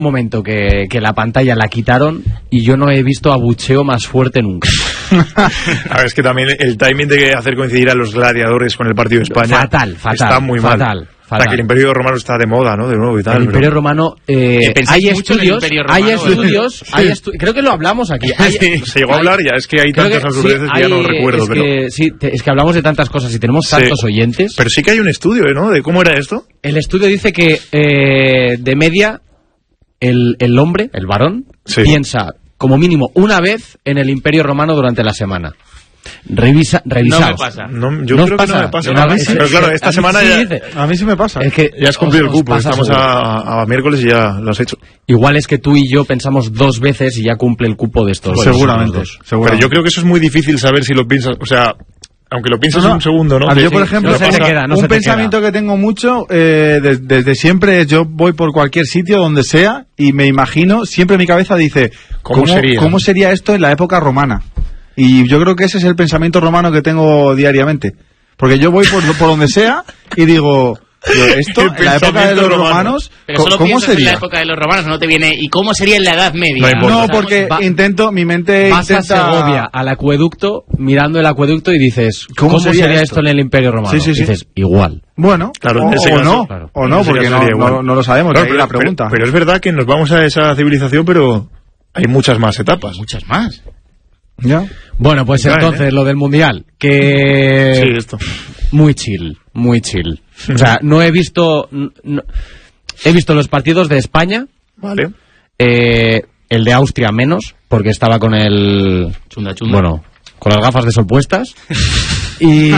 momento que la pantalla la quitaron y yo no he visto abucheo más fuerte nunca. A ver, es que también el timing de hacer coincidir a los gladiadores con el partido de España fatal, está muy mal. Fatal. O sea, que el Imperio Romano está de moda, ¿no? De nuevo y tal. El Imperio Romano, hay estudios, creo que lo hablamos aquí. Se llegó a hablar ya, es que hay tantas absurdeces que ya no recuerdo. Es que hablamos de tantas cosas y tenemos tantos oyentes. Pero sí que hay un estudio, ¿no? De cómo era esto. El estudio dice que de media el hombre, el varón, piensa como mínimo una vez en el Imperio Romano durante la semana. Revisaos. No me pasa. Yo creo que no me pasa. Pero claro, esta semana a mí sí me pasa. Es que ya has cumplido el cupo. Estamos a miércoles y ya lo has hecho. Igual es que tú y yo pensamos 2 veces y ya cumple el cupo de estos. Seguramente. Pero yo creo que eso es muy difícil saber si lo piensas. O sea, aunque lo pienses un segundo, ¿no? Yo, por ejemplo, un pensamiento que tengo mucho desde siempre, yo voy por cualquier sitio donde sea y me imagino, siempre mi cabeza dice, ¿cómo sería esto en la época romana? Y yo creo que ese es el pensamiento romano que tengo diariamente. Porque yo voy por donde sea y digo, esto en la época de los romanos, ¿cómo sería? En la época de los romanos no te viene, ¿y cómo sería en la Edad Media? No, porque mi mente vas a Segovia, al acueducto, mirando el acueducto y dices, ¿cómo sería esto en el Imperio Romano? Sí. Dices, igual. Bueno, claro, o no, porque no lo sabemos, no, ahí la pregunta. Pero es verdad que nos vamos a esa civilización, pero hay muchas más etapas. Muchas más. ¿Ya? Bueno, pues entonces lo del Mundial, que... Sí, esto. Muy chill. O sea, no he visto... he visto los partidos de España. Vale. El de Austria menos, porque estaba con el... Chunda. Bueno, con las gafas de sol puestas. Y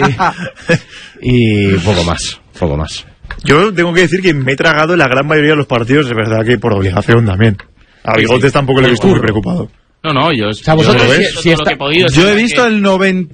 poco más. Yo tengo que decir que me he tragado en la gran mayoría de los partidos, de verdad que por obligación también. A Bigotes tampoco le he visto muy preocupado. No, yo... O sea, vosotros yo he visto el 90%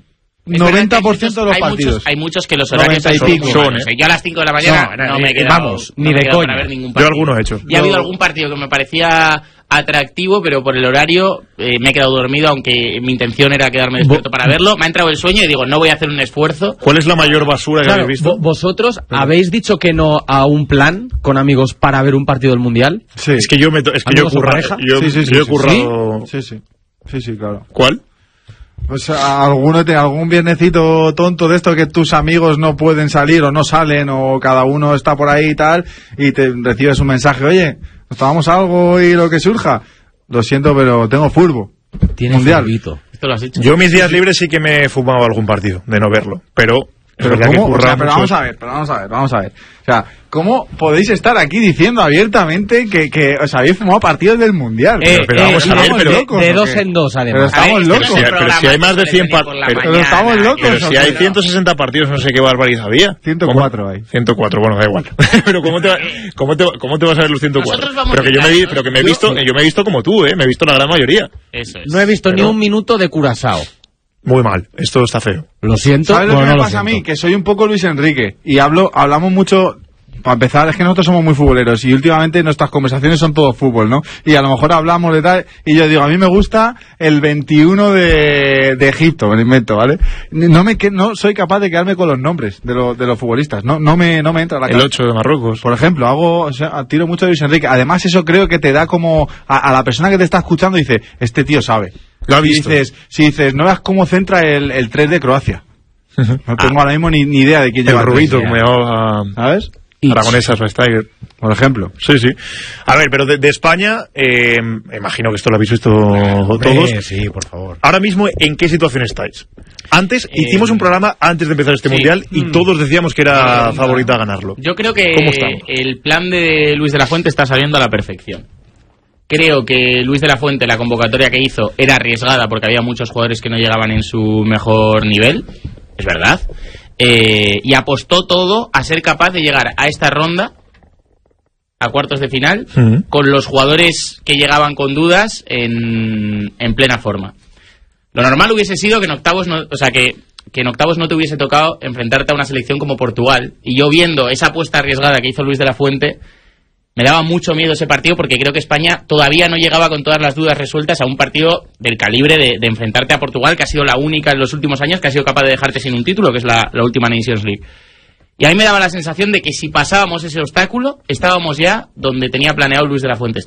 de los partidos. Hay muchos que los horarios son. Yo a las 5 de la mañana no me he quedado. Ni de coña. Yo algunos he hecho. Y ha habido algún partido que me parecía atractivo, pero por el horario me he quedado dormido, aunque mi intención era quedarme despierto para verlo. Me ha entrado el sueño y digo, no voy a hacer un esfuerzo. ¿Cuál es la mayor basura que habéis visto? ¿Vosotros habéis dicho que no a un plan con amigos para ver un partido del Mundial? Sí. Es que yo he currado. Yo he currado. Sí, claro. ¿Cuál? Pues algún viernecito tonto de esto que tus amigos no pueden salir o no salen o cada uno está por ahí y tal y te recibes un mensaje, oye, nos tomamos algo y lo que surja. Lo siento, pero tengo furbo. Tiene Mundial. Furbito. Esto lo has dicho. Yo mis días libres sí que me he fumado algún partido de no verlo, pero ¿cómo? O sea, pero vamos a ver. O sea, ¿cómo podéis estar aquí diciendo abiertamente que os habéis fumado partidos del Mundial? Pero vamos a ver, locos, de 2 en 2, además. Pero estamos locos. Pero si hay más de 100 partidos. Pero estamos locos. Pero si hay 160 partidos, no sé qué barbaridad había. 104 hay. 104, bueno, da igual. Pero ¿cómo te vas a ver los 104? Pero que yo me he visto como tú, me he visto la gran mayoría. Eso es. No he visto ni un minuto de Curazao. Muy mal, esto está feo. Lo siento. ¿Sabes lo que me pasa a mí? Que soy un poco Luis Enrique y hablamos mucho. Para empezar, es que nosotros somos muy futboleros y últimamente nuestras conversaciones son todo fútbol, ¿no? Y a lo mejor hablamos de tal y yo digo, a mí me gusta el 21 de Egipto, me lo invento, ¿vale? No soy capaz de quedarme con los nombres de los futbolistas, no me entra la cabeza. El 8 de Marruecos. Por ejemplo, tiro mucho de Luis Enrique. Además, eso creo que te da como a la persona que te está escuchando y dice, este tío sabe. Lo ha visto. Si dices, no veas cómo centra el 3 de Croacia. No tengo ahora mismo ni idea de quién lleva el Rubito, como llamaba, ¿sabes? Aragonesa, Schweinsteiger, por ejemplo. Sí. A ver, pero de España, imagino que esto lo habéis visto todos. Sí, por favor. Ahora mismo, ¿en qué situación estáis? Antes, hicimos un programa antes de empezar este Mundial y todos decíamos que era favorita a ganarlo. Yo creo que ¿Cómo estamos? El plan de Luis de la Fuente está saliendo a la perfección. Creo que Luis de la Fuente, la convocatoria que hizo, era arriesgada porque había muchos jugadores que no llegaban en su mejor nivel, es verdad. Y apostó todo a ser capaz de llegar a esta ronda, a cuartos de final, con los jugadores que llegaban con dudas en plena forma. Lo normal hubiese sido que en octavos que en octavos no te hubiese tocado enfrentarte a una selección como Portugal. Y yo viendo esa apuesta arriesgada que hizo Luis de la Fuente, me daba mucho miedo ese partido porque creo que España todavía no llegaba con todas las dudas resueltas a un partido del calibre de enfrentarte a Portugal, que ha sido la única en los últimos años que ha sido capaz de dejarte sin un título, que es la última Nations League. Y a mí me daba la sensación de que si pasábamos ese obstáculo, estábamos ya donde tenía planeado Luis de la Fuente.